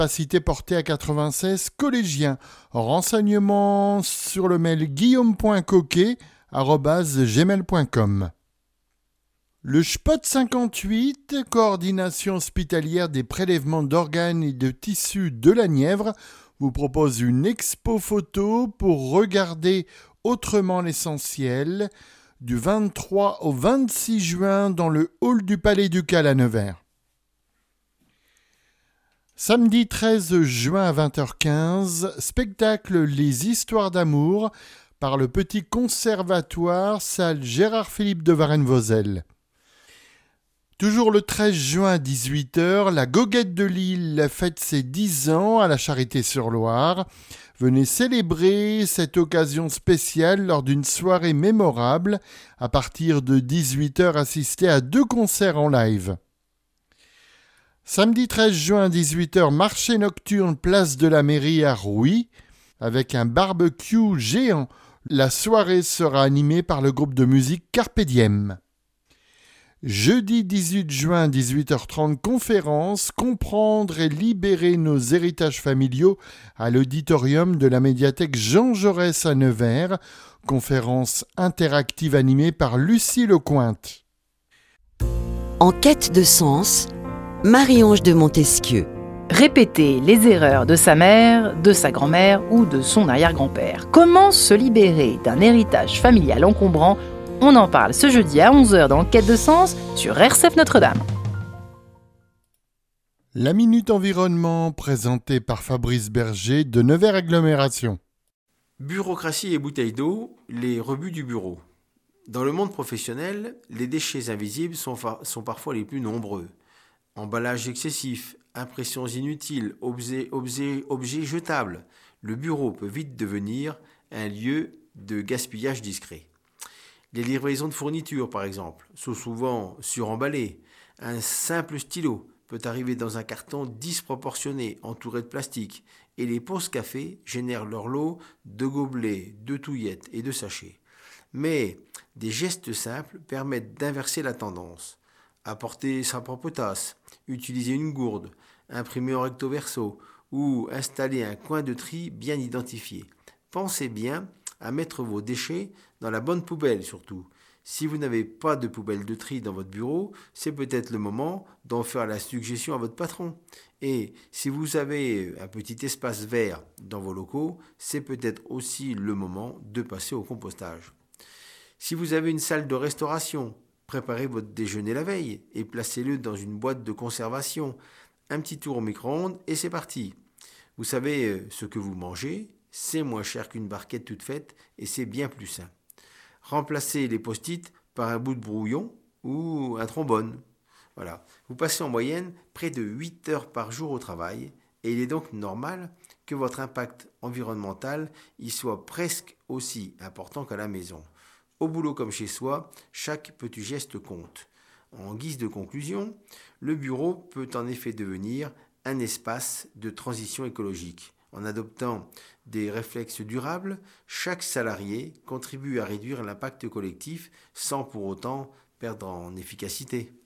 capacité portée à 96 collégiens. Renseignements sur le mail guillaume.coquet@gmail.com. Le SPOT 58, coordination hospitalière des prélèvements d'organes et de tissus de la Nièvre, vous propose une expo photo pour regarder autrement l'essentiel du 23 au 26 juin dans le hall du Palais Ducal à Nevers. Samedi 13 juin à 20h15, spectacle Les Histoires d'amour par le Petit Conservatoire, salle Gérard-Philippe de Varennes-Vauzelles. Toujours le 13 juin à 18h, la Goguette de Lille fête ses 10 ans à la Charité-sur-Loire. Venez célébrer cette occasion spéciale lors d'une soirée mémorable. À partir de 18h, assistez à 2 concerts en live. Samedi 13 juin à 18h, marché nocturne place de la Mairie à Rouy, avec un barbecue géant. La soirée sera animée par le groupe de musique Carpe Diem. Jeudi 18 juin, 18h30, conférence « Comprendre et libérer nos héritages familiaux » à l'auditorium de la médiathèque Jean Jaurès à Nevers. Conférence interactive animée par Lucie Lecointe. En quête de sens, Marie-Ange de Montesquieu. Répéter les erreurs de sa mère, de sa grand-mère ou de son arrière-grand-père. Comment se libérer d'un héritage familial encombrant ? On en parle ce jeudi à 11h dans Quête de Sens sur RCF Notre-Dame. La Minute Environnement présentée par Fabrice Berger de Nevers Agglomération. Bureaucratie et bouteilles d'eau, les rebuts du bureau. Dans le monde professionnel, les déchets invisibles sont parfois les plus nombreux. Emballages excessifs, impressions inutiles, objets jetables. Le bureau peut vite devenir un lieu de gaspillage discret. Les livraisons de fournitures, par exemple, sont souvent suremballées. Un simple stylo peut arriver dans un carton disproportionné, entouré de plastique. Et les pauses café génèrent leur lot de gobelets, de touillettes et de sachets. Mais des gestes simples permettent d'inverser la tendance. Apporter sa propre tasse, utiliser une gourde, imprimer en recto verso ou installer un coin de tri bien identifié. Pensez bien à mettre vos déchets dans la bonne poubelle surtout. Si vous n'avez pas de poubelle de tri dans votre bureau, c'est peut-être le moment d'en faire la suggestion à votre patron. Et si vous avez un petit espace vert dans vos locaux, c'est peut-être aussi le moment de passer au compostage. Si vous avez une salle de restauration, préparez votre déjeuner la veille et placez-le dans une boîte de conservation. Un petit tour au micro-ondes et c'est parti. Vous savez ce que vous mangez, c'est moins cher qu'une barquette toute faite et c'est bien plus sain. Remplacez les post-it par un bout de brouillon ou un trombone. Voilà. Vous passez en moyenne près de 8 heures par jour au travail et il est donc normal que votre impact environnemental y soit presque aussi important qu'à la maison. Au boulot comme chez soi, chaque petit geste compte. En guise de conclusion, le bureau peut en effet devenir un espace de transition écologique. En adoptant des réflexes durables, chaque salarié contribue à réduire l'impact collectif sans pour autant perdre en efficacité.